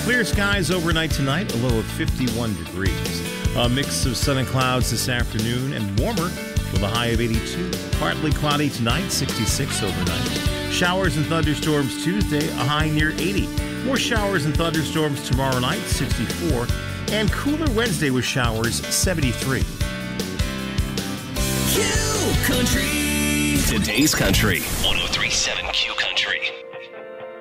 Clear skies overnight tonight, a low of 51 degrees. A mix of sun and clouds this afternoon and warmer with a high of 82. Partly cloudy tonight, 66 overnight. Showers and thunderstorms Tuesday, a high near 80. More showers and thunderstorms tomorrow night, 64. And cooler Wednesday with showers, 73. Q Country. Today's Country. 103.7 Q Country.